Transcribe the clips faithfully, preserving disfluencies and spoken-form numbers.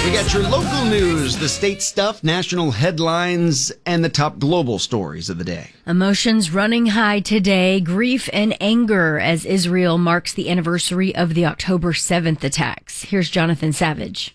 We got your local news, the state stuff, national headlines, and the top global stories of the day. Emotions running high today, grief and anger as Israel marks the anniversary of the October seventh attacks. Here's Jonathan Savage.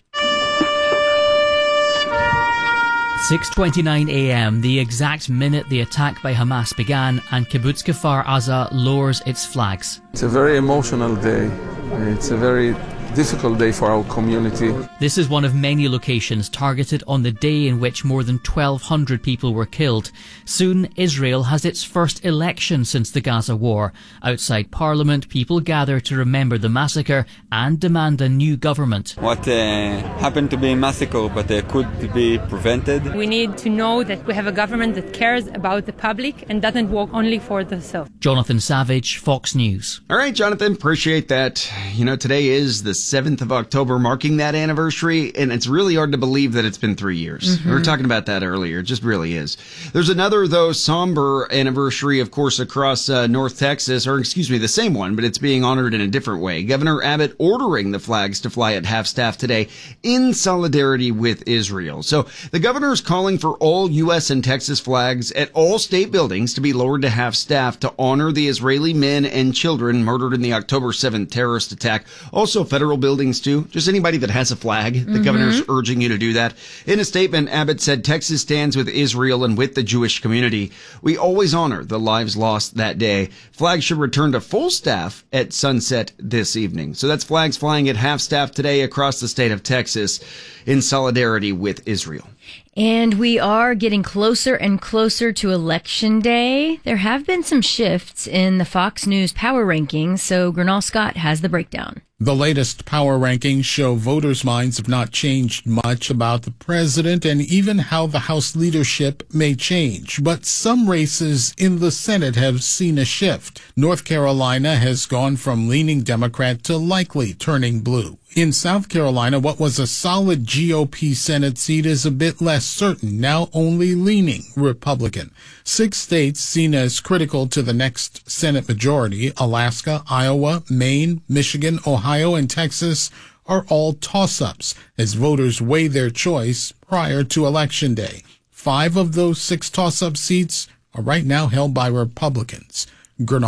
six twenty-nine a.m., the exact minute the attack by Hamas began, and Kibbutz Kfar Aza lowers its flags. It's a very emotional day. It's a very difficult day for our community. This is one of many locations targeted on the day in which more than twelve hundred people were killed. Soon, Israel has its first election since the Gaza war. Outside Parliament, people gather to remember the massacre and demand a new government. What uh, happened to be a massacre, but uh, could be prevented. We need to know that we have a government that cares about the public and doesn't work only for themselves. Jonathan Savage, Fox News. All right, Jonathan, appreciate that. You know, today is the seventh of October, marking that anniversary, and it's really hard to believe that it's been three years. Mm-hmm. We were talking about that earlier. It just really is. There's another, though, somber anniversary, of course, across uh, North Texas, or excuse me, the same one, but it's being honored in a different way. Governor Abbott ordering the flags to fly at half-staff today in solidarity with Israel. So the governor is calling for all U S and Texas flags at all state buildings to be lowered to half-staff to honor the Israeli men and children murdered in the October seventh terrorist attack. Also, federal buildings, too. Just anybody that has a flag. The mm-hmm. governor's urging you to do that. In a statement, Abbott said Texas stands with Israel and with the Jewish community. We always honor the lives lost that day. Flags should return to full staff at sunset this evening. So that's flags flying at half staff today across the state of Texas in solidarity with Israel. And we are getting closer and closer to Election Day. There have been some shifts in the Fox News power rankings, so Gernal Scott has the breakdown. The latest power rankings show voters' minds have not changed much about the president and even how the House leadership may change. But some races in the Senate have seen a shift. North Carolina has gone from leaning Democrat to likely turning blue. In South Carolina, what was a solid G O P Senate seat is a bit less certain, now only leaning Republican. Six states seen as critical to the next Senate majority, Alaska, Iowa, Maine, Michigan, Ohio, and Texas, are all toss-ups as voters weigh their choice prior to Election Day. Five of those six toss-up seats are right now held by Republicans. Gernal